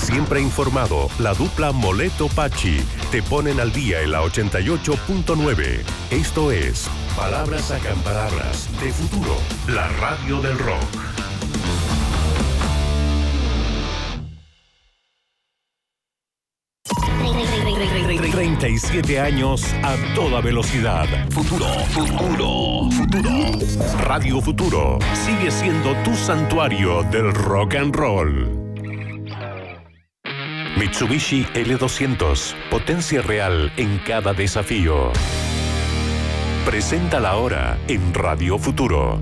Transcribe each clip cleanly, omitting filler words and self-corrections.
Siempre informado, la dupla Moleto-Pachi te ponen al día en la 88.9. Esto es Palabras Sacan Palabras de Futuro, la radio del rock. Rey. 37 años a toda velocidad. Futuro. Radio Futuro sigue siendo tu santuario del rock and roll. Mitsubishi L200, potencia real en cada desafío. Presenta la hora en Radio Futuro.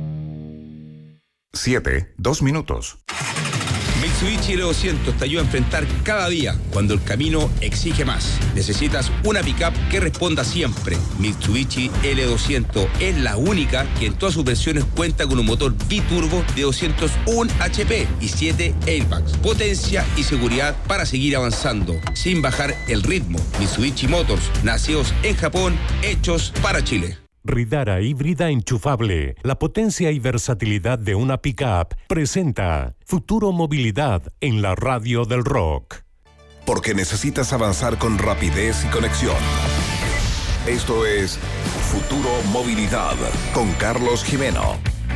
7:02. Mitsubishi L200 te ayuda a enfrentar cada día cuando el camino exige más. Necesitas una pickup que responda siempre. Mitsubishi L200 es la única que en todas sus versiones cuenta con un motor biturbo de 201 HP y 7 airbags. Potencia y seguridad para seguir avanzando sin bajar el ritmo. Mitsubishi Motors, nacidos en Japón, hechos para Chile. Ridara híbrida enchufable, la potencia y versatilidad de una pickup, presenta Futuro Movilidad en la radio del rock. Porque necesitas avanzar con rapidez y conexión. Esto es Futuro Movilidad con Carlos Jimeno.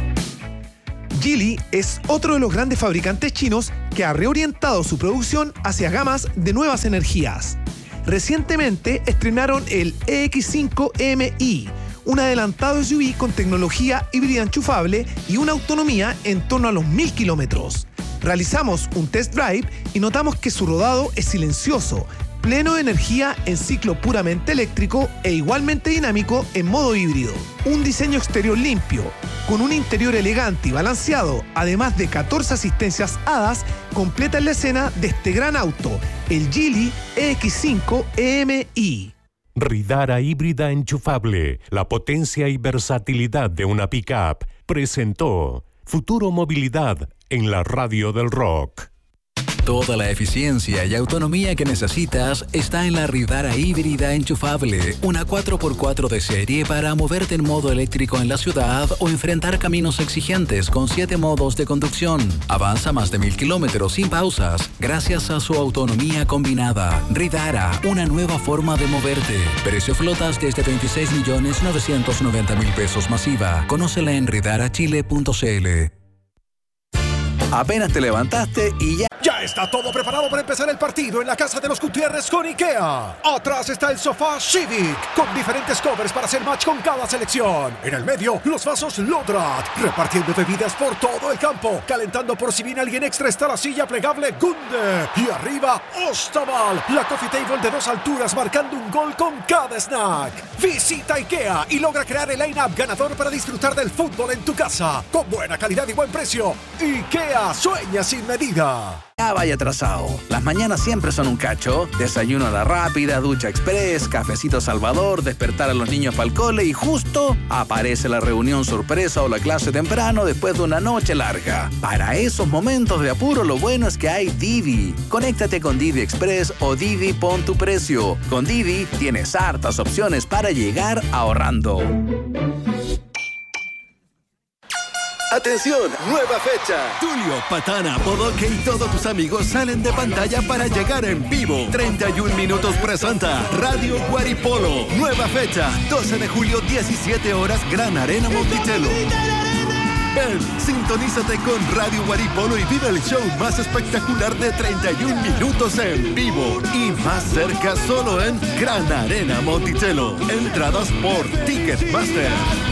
Geely es otro de los grandes fabricantes chinos que ha reorientado su producción hacia gamas de nuevas energías. Recientemente estrenaron el EX5 MI, un adelantado SUV con tecnología híbrida enchufable y una autonomía en torno a los 1000 kilómetros. Realizamos un test drive y notamos que su rodado es silencioso, pleno de energía en ciclo puramente eléctrico e igualmente dinámico en modo híbrido. Un diseño exterior limpio, con un interior elegante y balanceado, además de 14 asistencias HADAS, completan la escena de este gran auto, el Geely EX5 MI. Ridara híbrida enchufable, la potencia y versatilidad de una pickup, presentó Futuro Movilidad en la radio del rock. Toda la eficiencia y autonomía que necesitas está en la Ridara híbrida enchufable, una 4x4 de serie para moverte en modo eléctrico en la ciudad o enfrentar caminos exigentes con 7 modos de conducción. Avanza más de 1000 kilómetros sin pausas gracias a su autonomía combinada. Ridara, una nueva forma de moverte. Precio flotas desde 26.990.000 pesos masiva. Conócela en ridarachile.cl. Apenas te levantaste y ya... Ya está todo preparado para empezar el partido en la casa de los Gutiérrez con IKEA. Atrás está el sofá Civic, con diferentes covers para hacer match con cada selección. En el medio, los vasos Lodrat, repartiendo bebidas por todo el campo. Calentando por si viene alguien extra está la silla plegable Gunde. Y arriba, Ostaval, la coffee table de 2 alturas, marcando un gol con cada snack. Visita IKEA y logra crear el line-up ganador para disfrutar del fútbol en tu casa. Con buena calidad y buen precio. IKEA, sueña sin medida. Ya vaya atrasado. Las mañanas siempre son un cacho. Desayuno a la rápida, ducha express, cafecito Salvador, despertar a los niños para el cole y justo aparece la reunión sorpresa o la clase temprano después de una noche larga. Para esos momentos de apuro, lo bueno es que hay Didi. Conéctate con Didi Express o Didi Pon tu Precio. Con Didi tienes hartas opciones para llegar ahorrando. ¡Atención! ¡Nueva fecha! Tulio, Patana, Bodoque y todos tus amigos salen de pantalla para llegar en vivo. 31 Minutos presenta Radio Guaripolo. Nueva fecha, 12 de julio, 17 horas, Gran Arena Monticello. Ven, sintonízate con Radio Guaripolo y vive el show más espectacular de 31 minutos en vivo. Y más cerca solo en Gran Arena Monticello. Entradas por Ticketmaster.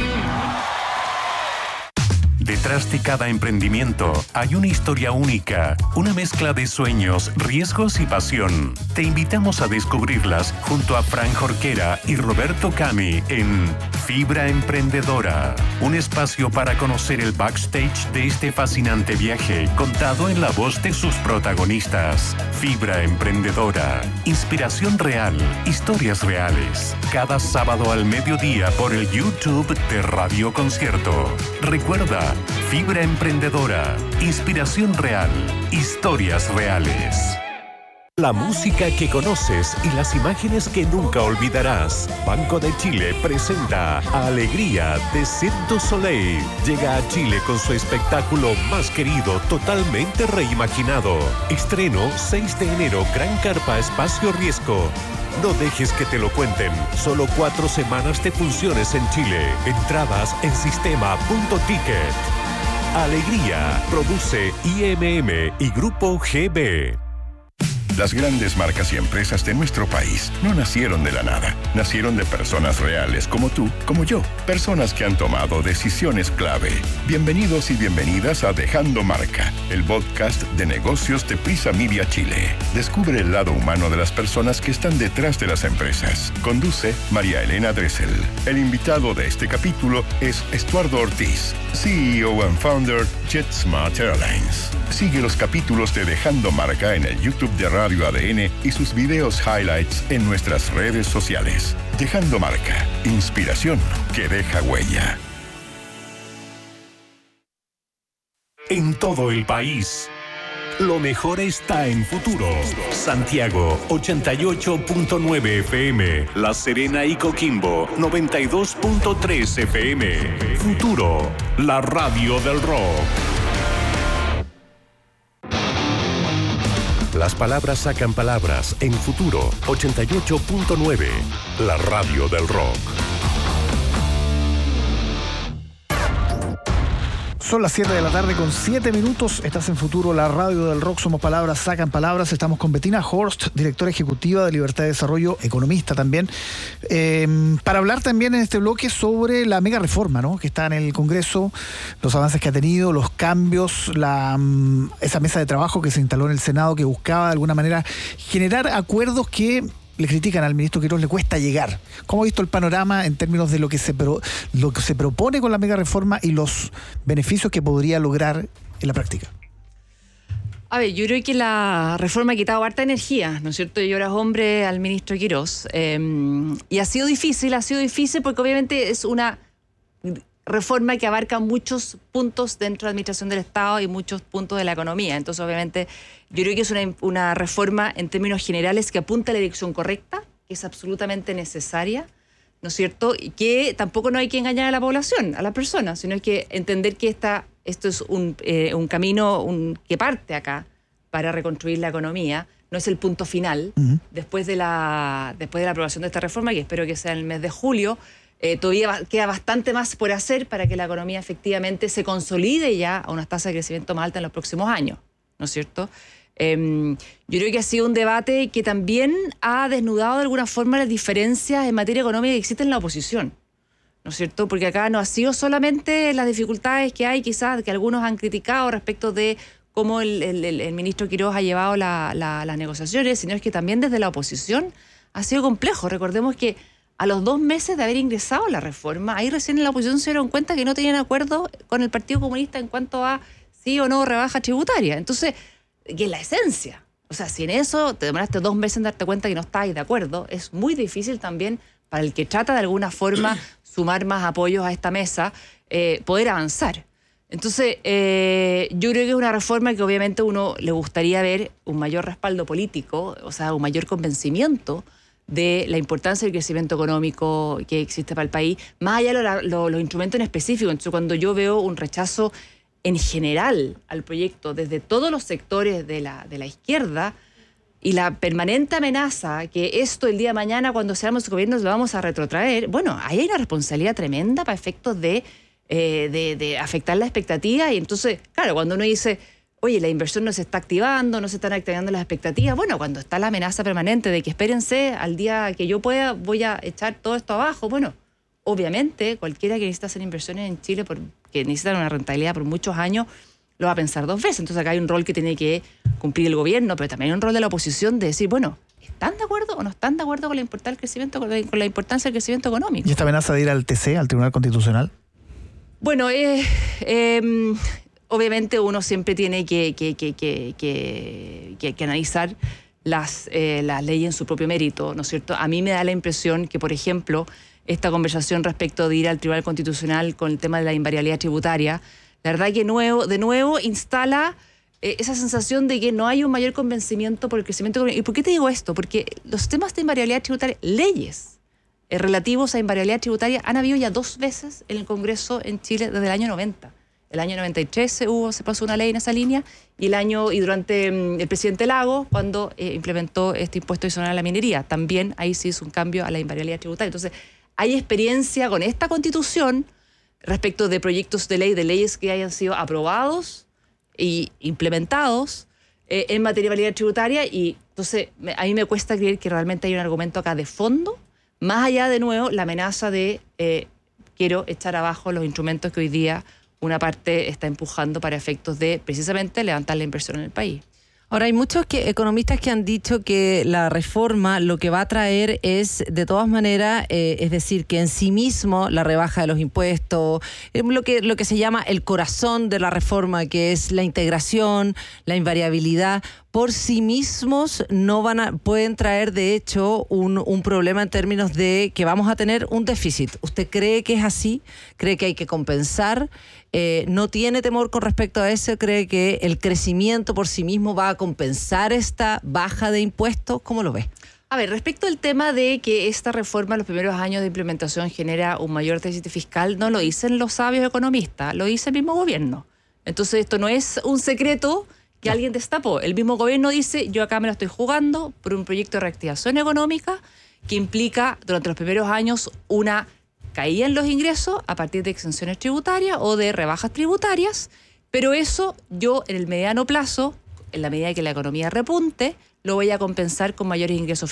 Detrás de cada emprendimiento hay una historia única, una mezcla de sueños, riesgos y pasión. Te invitamos a descubrirlas junto a Fran Jorquera y Roberto Cami en Fibra Emprendedora, un espacio para conocer el backstage de este fascinante viaje contado en la voz de sus protagonistas. Fibra Emprendedora, inspiración real, historias reales. Cada sábado al mediodía por el YouTube de Radio Concierto. Recuerda, Fibra Emprendedora, inspiración real, historias reales. La música que conoces y las imágenes que nunca olvidarás. Banco de Chile presenta Alegría de Cirque du Soleil. Llega a Chile con su espectáculo más querido, totalmente reimaginado. Estreno 6 de enero, Gran Carpa Espacio Riesgo. No dejes que te lo cuenten. Solo 4 semanas de funciones en Chile. Entradas en sistema.ticket. Alegría. Produce IMM y Grupo GB. Las grandes marcas y empresas de nuestro país no nacieron de la nada. Nacieron de personas reales como tú, como yo. Personas que han tomado decisiones clave. Bienvenidos y bienvenidas a Dejando Marca, el podcast de negocios de Prisa Media Chile. Descubre el lado humano de las personas que están detrás de las empresas. Conduce María Elena Dressel. El invitado de este capítulo es Estuardo Ortiz, CEO and founder JetSmart Airlines. Sigue los capítulos de Dejando Marca en el YouTube de Radio ADN y sus videos highlights en nuestras redes sociales. Dejando Marca, inspiración que deja huella. En todo el país, lo mejor está en Futuro. Santiago, 88.9 FM. La Serena y Coquimbo, 92.3 FM. Futuro, la radio del rock. Las palabras sacan palabras en Futuro 88.9, la radio del rock. Son las 7 de la tarde con 7 minutos. Estás en Futuro, la radio del rock. Somos palabras, sacan palabras. Estamos con Bettina Horst, directora ejecutiva de Libertad de Desarrollo, economista también, para hablar también en este bloque sobre la mega reforma, ¿no?, que está en el Congreso, los avances que ha tenido, los cambios, esa mesa de trabajo que se instaló en el Senado, que buscaba de alguna manera generar acuerdos que le critican al ministro Quirós, le cuesta llegar. ¿Cómo ha visto el panorama en términos de lo que se propone con la mega reforma y los beneficios que podría lograr en la práctica? A ver, yo creo que la reforma ha quitado harta energía, ¿no es cierto? Y horas hombre al ministro Quirós. Y ha sido difícil porque obviamente es una reforma que abarca muchos puntos dentro de la administración del Estado y muchos puntos de la economía. Entonces, obviamente, yo creo que es una reforma en términos generales que apunta a la dirección correcta, que es absolutamente necesaria, ¿no es cierto? Y que tampoco no hay que engañar a la población, a las personas, sino hay que entender que esto es un camino que parte acá para reconstruir la economía. No es el punto final. Después de la aprobación de esta reforma, que espero que sea en el mes de julio, todavía queda bastante más por hacer para que la economía efectivamente se consolide ya a unas tasas de crecimiento más altas en los próximos años, ¿no es cierto? Yo creo que ha sido un debate que también ha desnudado de alguna forma las diferencias en materia económica que existen en la oposición, ¿no es cierto? Porque acá no ha sido solamente las dificultades que hay, quizás, que algunos han criticado respecto de cómo el ministro Quirós ha llevado las negociaciones, sino es que también desde la oposición ha sido complejo. Recordemos que a los 2 meses de haber ingresado la reforma, ahí recién en la oposición se dieron cuenta que no tenían acuerdo con el Partido Comunista en cuanto a sí o no rebaja tributaria. Entonces, que es la esencia. O sea, si en eso te demoraste 2 meses en darte cuenta que no estáis de acuerdo, es muy difícil también para el que trata de alguna forma sumar más apoyos a esta mesa, poder avanzar. Entonces, yo creo que es una reforma que obviamente uno le gustaría ver un mayor respaldo político, o sea, un mayor convencimiento de la importancia del crecimiento económico que existe para el país, más allá de los instrumentos en específico. Entonces, cuando yo veo un rechazo en general al proyecto desde todos los sectores de la izquierda y la permanente amenaza que esto el día de mañana, cuando seamos gobiernos, lo vamos a retrotraer, bueno, ahí hay una responsabilidad tremenda para efectos de afectar la expectativa. Y entonces, claro, cuando uno dice, oye, la inversión no se está activando, no se están activando las expectativas, bueno, cuando está la amenaza permanente de que espérense, al día que yo pueda voy a echar todo esto abajo, bueno, obviamente cualquiera que necesita hacer inversiones en Chile, que necesita una rentabilidad por muchos años, lo va a pensar 2 veces. Entonces acá hay un rol que tiene que cumplir el gobierno, pero también hay un rol de la oposición de decir, bueno, ¿están de acuerdo o no están de acuerdo con la importancia del crecimiento económico? ¿Y esta amenaza de ir al TC, al Tribunal Constitucional? Bueno, obviamente uno siempre tiene que analizar las leyes en su propio mérito, ¿no es cierto? A mí me da la impresión que, por ejemplo, esta conversación respecto de ir al Tribunal Constitucional con el tema de la invariabilidad tributaria, la verdad que de nuevo instala esa sensación de que no hay un mayor convencimiento por el crecimiento económico. ¿Y por qué te digo esto? Porque los temas de invariabilidad tributaria, leyes relativos a invariabilidad tributaria, han habido ya 2 veces en el Congreso en Chile desde el año 90. El año 93 se pasó una ley en esa línea y durante el presidente Lagos, cuando implementó este impuesto adicional a la minería, también ahí se hizo un cambio a la invariabilidad tributaria. Entonces, hay experiencia con esta Constitución respecto de proyectos de ley, de leyes que hayan sido aprobados y implementados en materia de invariabilidad tributaria, y entonces a mí me cuesta creer que realmente hay un argumento acá de fondo, más allá de nuevo la amenaza de quiero echar abajo los instrumentos que hoy día una parte está empujando para efectos de precisamente levantar la inversión en el país. Ahora, hay muchos economistas que han dicho que la reforma lo que va a traer es, de todas maneras, es decir, que en sí mismo la rebaja de los impuestos, lo que se llama el corazón de la reforma, que es la integración, la invariabilidad, por sí mismos pueden traer, de hecho, un problema en términos de que vamos a tener un déficit. ¿Usted cree que es así? ¿Cree que hay que compensar? ¿No tiene temor con respecto a eso? ¿Cree que el crecimiento por sí mismo va a compensar esta baja de impuestos? ¿Cómo lo ve? A ver, respecto al tema de que esta reforma en los primeros años de implementación genera un mayor déficit fiscal, no lo dicen los sabios economistas, lo dice el mismo gobierno. Entonces, esto no es un secreto que alguien destapó. El mismo gobierno dice, yo acá me la estoy jugando por un proyecto de reactivación económica que implica durante los primeros años una caída en los ingresos a partir de exenciones tributarias o de rebajas tributarias, pero eso yo en el mediano plazo, en la medida que la economía repunte, lo voy a compensar con mayores ingresos